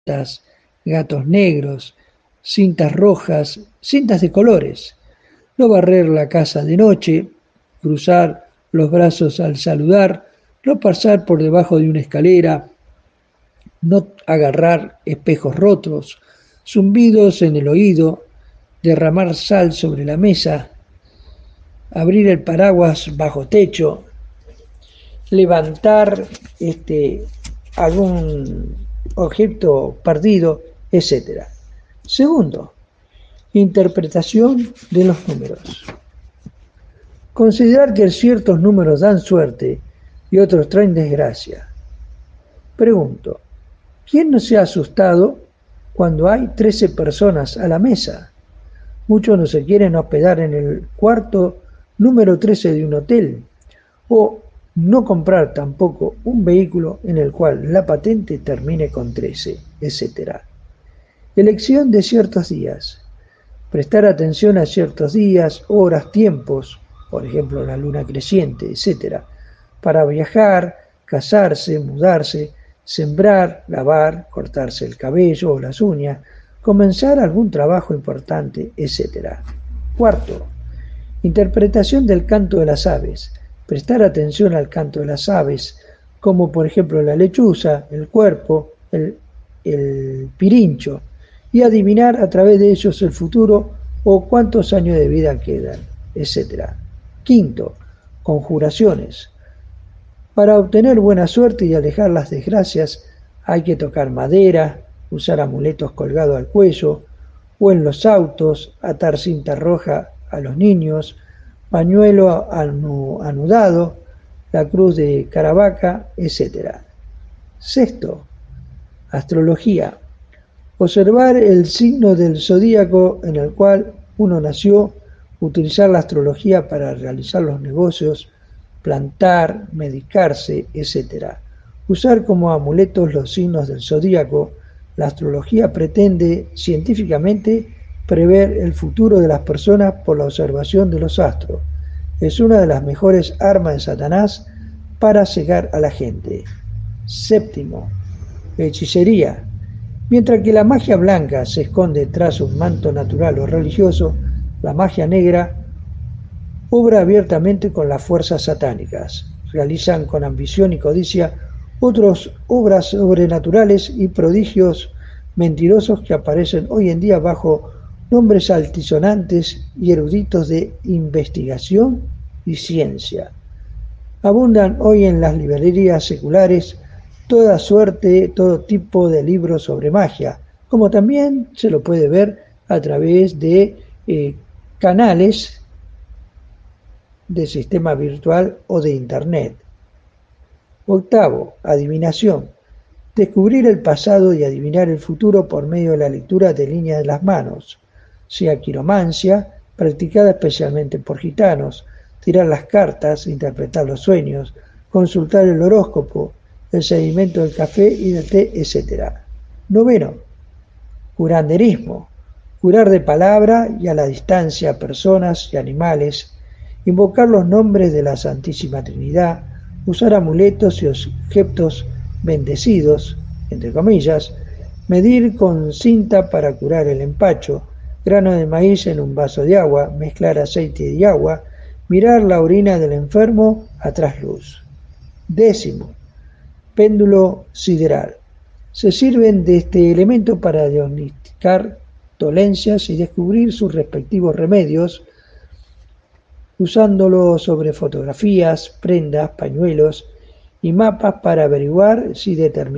cartas, gatos negros, cintas rojas, cintas de colores. No barrer la casa de noche, cruzar los brazos al saludar, no pasar por debajo de una escalera, no agarrar espejos rotos, zumbidos en el oído, derramar sal sobre la mesa, abrir el paraguas bajo techo, levantar algún objeto perdido, etc. Segundo, interpretación de los números. Considerar que ciertos números dan suerte y otros traen desgracia. Pregunto, ¿quién no se ha asustado cuando hay 13 personas a la mesa? Muchos no se quieren hospedar en el cuarto número 13 de un hotel, o no comprar tampoco un vehículo en el cual la patente termine con 13, etc. Elección de ciertos días. Prestar atención a ciertos días, horas, tiempos, por ejemplo la luna creciente, etc. Para viajar, casarse, mudarse, sembrar, lavar, cortarse el cabello o las uñas, comenzar algún trabajo importante, etc. Cuarto, interpretación del canto de las aves. Prestar atención al canto de las aves, como por ejemplo la lechuza, el cuerpo, el pirincho, y adivinar a través de ellos el futuro o cuántos años de vida quedan, etc. Quinto, conjuraciones. Para obtener buena suerte y alejar las desgracias, hay que tocar madera, usar amuletos colgados al cuello, o en los autos, atar cinta roja a los niños, pañuelo anudado, la cruz de Caravaca, etc. Sexto, astrología. Observar el signo del zodíaco en el cual uno nació, utilizar la astrología para realizar los negocios, plantar, medicarse, etc. Usar como amuletos los signos del zodíaco. La astrología pretende científicamente prever el futuro de las personas por la observación de los astros. Es una de las mejores armas de Satanás para cegar a la gente. Séptimo, hechicería. Mientras que la magia blanca se esconde tras un manto natural o religioso, la magia negra obra abiertamente con las fuerzas satánicas. Realizan con ambición y codicia otras obras sobrenaturales y prodigios mentirosos que aparecen hoy en día bajo nombres altisonantes y eruditos de investigación y ciencia. Abundan hoy en las librerías seculares toda suerte, todo tipo de libros sobre magia, como también se lo puede ver a través de canales de sistema virtual o de internet. Octavo, adivinación. Descubrir el pasado y adivinar el futuro por medio de la lectura de líneas de las manos, sea quiromancia, practicada especialmente por gitanos, tirar las cartas, interpretar los sueños, consultar el horóscopo, el sedimento del café y del té, etc. Noveno, curanderismo. Curar de palabra y a la distancia a personas y animales, invocar los nombres de la Santísima Trinidad, usar amuletos y objetos bendecidos, entre comillas, medir con cinta para curar el empacho, grano de maíz en un vaso de agua, mezclar aceite y agua, mirar la orina del enfermo a trasluz. Décimo, péndulo sideral. Se sirven de este elemento para diagnosticar dolencias y descubrir sus respectivos remedios, usándolo sobre fotografías, prendas, pañuelos y mapas para averiguar si determinadas